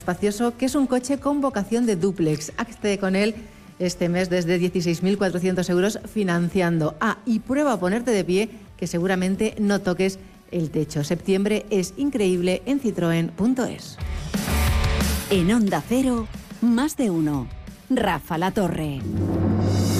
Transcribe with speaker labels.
Speaker 1: espacioso, que es un coche con vocación de dúplex. Hazte con él este mes desde 16.400 euros financiando. Y prueba a ponerte de pie, que seguramente no toques el techo. Septiembre es increíble en Citroën.es.
Speaker 2: En Onda Cero, más de uno. Rafa La Torre.